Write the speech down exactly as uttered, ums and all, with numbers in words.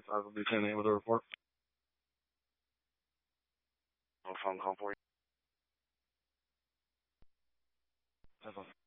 I will be sending with a report. No phone call for you. Have a